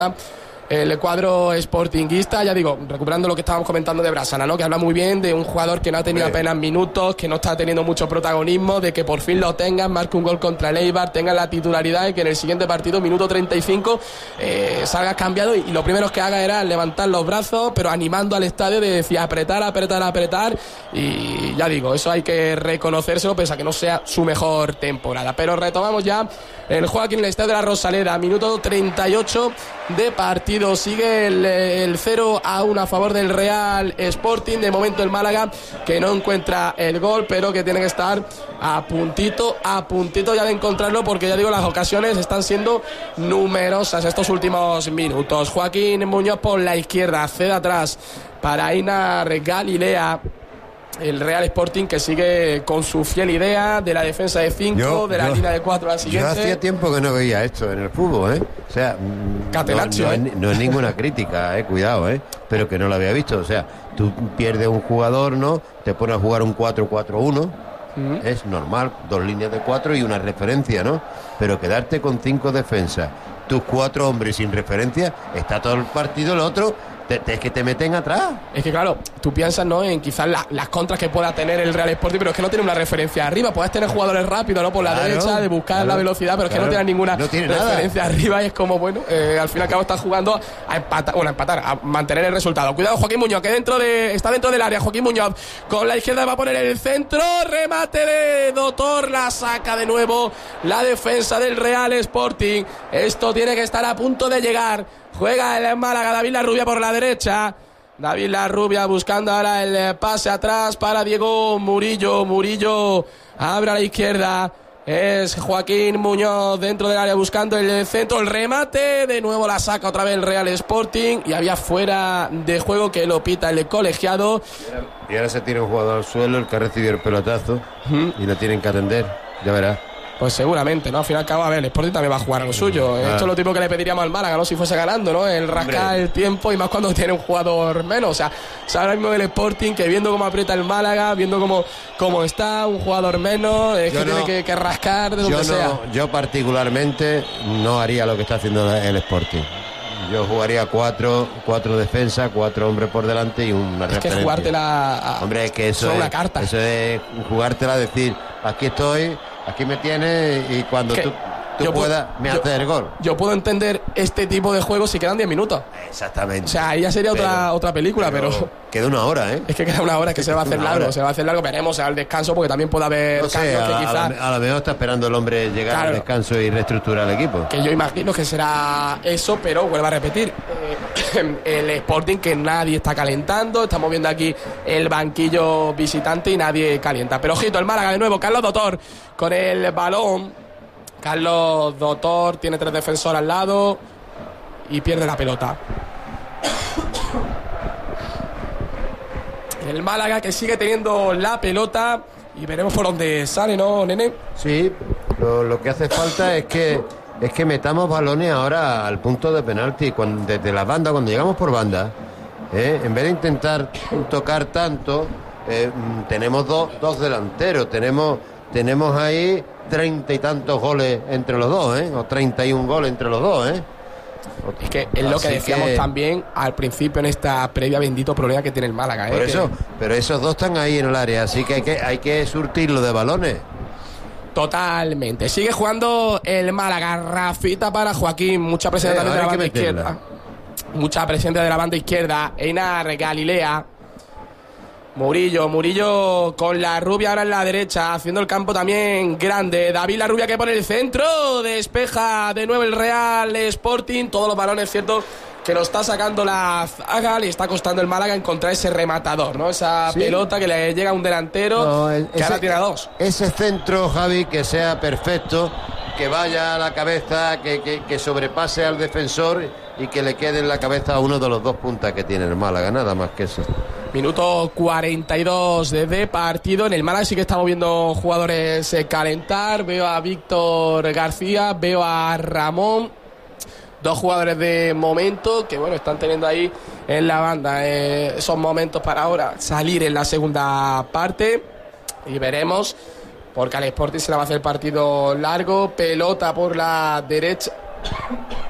el cuadro sportinguista, ya digo, recuperando lo que estábamos comentando de Brasana, ¿no? Que habla muy bien de un jugador que no ha tenido apenas minutos, que no está teniendo mucho protagonismo, de que por fin lo tengan, marque un gol contra el Eibar, tenga la titularidad y que en el siguiente partido, minuto 35, salga cambiado y lo primero que haga era levantar los brazos, pero animando al estadio de decir apretar, y ya digo, eso hay que reconocérselo pese a que no sea su mejor temporada. Pero retomamos ya el Joaquín en el estadio de la Rosaleda, minuto 38 de partido. Sigue el 0-1 a favor del Real Sporting. De momento el Málaga que no encuentra el gol, pero que tiene que estar a puntito ya de encontrarlo, porque ya digo, las ocasiones están siendo numerosas estos últimos minutos. Joaquín Muñoz por la izquierda, cede atrás para Einar Galilea. El Real Sporting que sigue con su fiel idea de la defensa de 5, de la línea de 4 al siguiente. Yo hacía tiempo que no veía esto en el fútbol, ¿eh? O sea, no es ninguna crítica, cuidado, pero que no lo había visto. O sea, tú pierdes un jugador, ¿no? Te pones a jugar un 4-4-1, es normal, 2 líneas de 4 y una referencia, ¿no? Pero quedarte con 5 defensas, tus 4 hombres sin referencia, está todo el partido, el otro... Es que te meten atrás. Es que claro, tú piensas, ¿no?, en quizás las contras que pueda tener el Real Sporting, pero es que no tiene una rereferencia arriba. Puedes tener jugadores rápidos, ¿no?, por la derecha, de buscar la velocidad, pero es que no tiene ninguna referencia arriba. Y es como, bueno, al fin y al cabo está jugando a empatar, a mantener el resultado. Cuidado Joaquín Muñoz, que está dentro del área. Joaquín Muñoz con la izquierda va a poner el centro, remate de Dotor, la saca de nuevo la defensa del Real Sporting. Esto tiene que estar a punto de llegar. Juega el Málaga, David Larrubia por la derecha. David Larrubia buscando ahora el pase atrás para Diego Murillo. Murillo abre a la izquierda. Es Joaquín Muñoz dentro del área buscando el centro. El remate, de nuevo la saca otra vez el Real Sporting. Y había fuera de juego que lo pita el colegiado. Y ahora se tira un jugador al suelo, el que recibió el pelotazo. Y lo tienen que atender, ya verás. Pues seguramente, ¿no? Al fin y al cabo, a ver, el Sporting también va a jugar a lo suyo. Esto es lo tipo que le pediríamos al Málaga, ¿no? Si fuese ganando, ¿no? El rascar el tiempo y más cuando tiene un jugador menos. O sea, ahora mismo el Sporting que viendo cómo aprieta el Málaga, viendo cómo está, un jugador menos, es que tiene que rascar de donde sea. Yo particularmente no haría lo que está haciendo el Sporting. Yo jugaría 4 defensas, 4 hombres por delante y una referencia. Es que jugártela hombre, es que eso es una carta. Eso es jugártela, decir, aquí estoy, aquí me tienes y cuando tú puedas me haces el gol. Yo puedo entender este tipo de juegos si quedan 10 minutos. Exactamente. O sea, ahí ya sería otra película, pero queda una hora, Es que queda una hora, que se va a hacer largo, veremos al descanso, porque también puede haber cambios que quizás... A lo mejor está esperando el hombre llegar al descanso y reestructurar el equipo. Que yo imagino que será eso, pero vuelvo a repetir, el Sporting que nadie está calentando, estamos viendo aquí el banquillo visitante y nadie calienta. Pero ojito, el Málaga de nuevo, Carlos Dotor con el balón. Carlos Dotor tiene 3 defensores al lado y pierde la pelota. El Málaga que sigue teniendo la pelota y veremos por dónde sale, ¿no, nene? Sí, lo que hace falta es que metamos balones ahora al punto de penalti desde la banda, cuando llegamos por banda, en vez de intentar tocar tanto, tenemos dos delanteros, tenemos ahí 30 y tantos goles entre los dos, o 31 goles entre los dos, Es que es lo que decíamos también al principio en esta previa, bendito problema que tiene el Málaga, por eso, pero esos dos están ahí en el área, así que hay que surtirlo de balones. Totalmente. Sigue jugando el Málaga. Rafita para Joaquín, mucha presencia también de la banda izquierda. Mucha presencia de la banda izquierda. Einar Galilea. Murillo con la Rubia ahora en la derecha, haciendo el campo también grande. David la Rubia que pone el centro, despeja de nuevo el Real Sporting. Todos los balones, cierto, que lo está sacando la zaga, le está costando el Málaga encontrar ese rematador, ¿no? Esa pelota que le llega a un delantero, que ahora tiene a 2. Ese centro, Javi, que sea perfecto, que vaya a la cabeza, que sobrepase al defensor y que le quede en la cabeza a uno de los 2 puntas que tiene el Málaga, nada más que eso. Minuto 42 de partido. En el Málaga sí que estamos viendo jugadores calentar. Veo a Víctor García, veo a Ramón. 2 jugadores de momento que, bueno, están teniendo ahí en la banda esos momentos para ahora salir en la segunda parte. Y veremos, porque al Sporting se le va a hacer partido largo. Pelota por la derecha.